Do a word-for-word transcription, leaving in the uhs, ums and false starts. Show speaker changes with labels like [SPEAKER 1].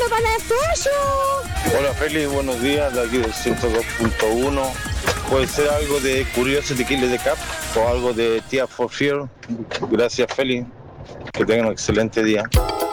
[SPEAKER 1] para el pollo.
[SPEAKER 2] Hola Feli, buenos días, de aquí del ciento dos punto uno. Puede ser algo de Curiosity Killer de Cap o algo de Tears for Fear. Gracias Feli, que tengan un excelente día.